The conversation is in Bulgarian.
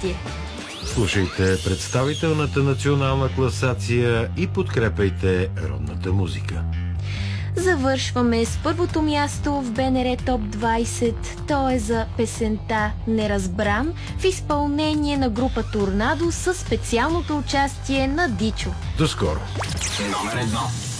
участие. Слушайте представителната национална класация и подкрепяйте родната музика. Завършваме с първото място в БНР Топ 20. То е за песента "Неразбран" в изпълнение на група Торнадо със специалното участие на Дичо. До скоро! Номер 1.